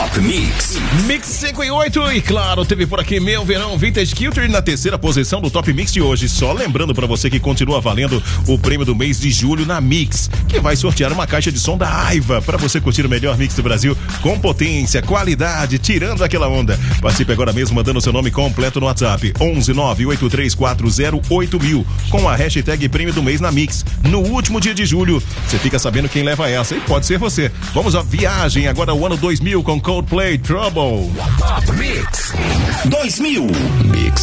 Top Mix. Mix 5 e 8. E claro, teve por aqui Meu Verão Vintage Culture na terceira posição do Top Mix de hoje. Só lembrando pra você que continua valendo o prêmio do mês de julho na Mix, que vai sortear uma caixa de som da Aiva pra você curtir o melhor mix do Brasil com potência, qualidade, tirando aquela onda. Participe agora mesmo mandando seu nome completo no WhatsApp 11983408000 com a hashtag prêmio do mês na Mix. No último dia de julho, você fica sabendo quem leva essa e pode ser você. Vamos à viagem agora o ano 2000 com Coldplay Trouble. Top Mix 2000 Mix.